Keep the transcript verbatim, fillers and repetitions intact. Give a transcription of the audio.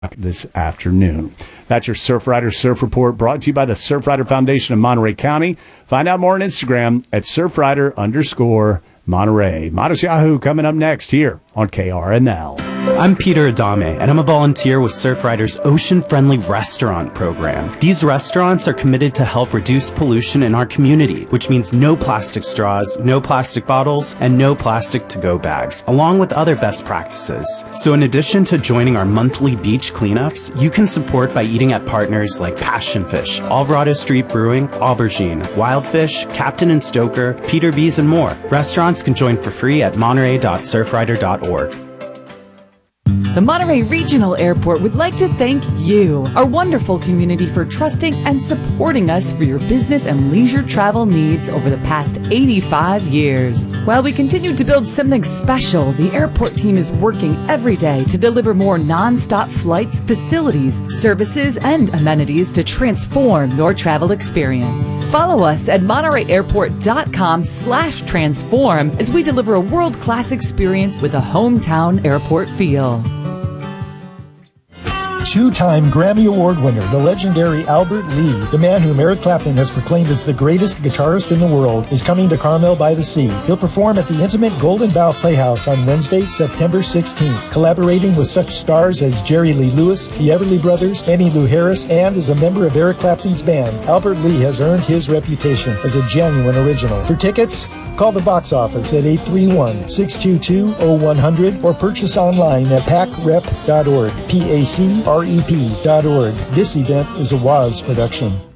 this afternoon. That's your Surfrider Surf Report, brought to you by the Surfrider Foundation of Monterey County. Find out more on Instagram at Surfrider underscore Monterey. Modest Yahoo coming up next here on K R N L. I'm Peter Adame, and I'm a volunteer with Surfrider's ocean-friendly restaurant program. These restaurants are committed to help reduce pollution in our community, which means no plastic straws, no plastic bottles, and no plastic to-go bags, along with other best practices. So in addition to joining our monthly beach cleanups, you can support by eating at partners like Passion Fish, Alvarado Street Brewing, Aubergine, Wildfish, Captain and Stoker, Peter B's, and more. Restaurants can join for free at monterey dot surfrider dot org. The Monterey Regional Airport would like to thank you, our wonderful community, for trusting and supporting us for your business and leisure travel needs over the past eighty-five years. While we continue to build something special, the airport team is working every day to deliver more non-stop flights, facilities, services, and amenities to transform your travel experience. Follow us at monterey airport dot com slash transform as we deliver a world-class experience with a hometown airport feel. Two-time Grammy Award winner, the legendary Albert Lee, the man whom Eric Clapton has proclaimed as the greatest guitarist in the world, is coming to Carmel by the Sea. He'll perform at the intimate Golden Bough Playhouse on Wednesday, September sixteenth, collaborating with such stars as Jerry Lee Lewis, the Everly Brothers, Emmylou Harris, and as a member of Eric Clapton's band. Albert Lee has earned his reputation as a genuine original. For tickets, call the box office at eight three one, six two two, zero one zero zero or purchase online at pac rep dot org, P A C R E P dot org. This event is a W A Z production.